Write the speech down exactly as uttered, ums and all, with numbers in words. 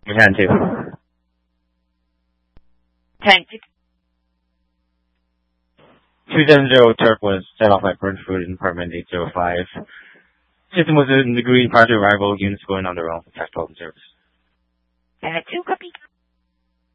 We had to. Tank. two seven zero Turk was set off at Burnt Food in apartment eight zero five. System was in the green prior to arrival. Units going on their own. Test twelve in service. And a two copy.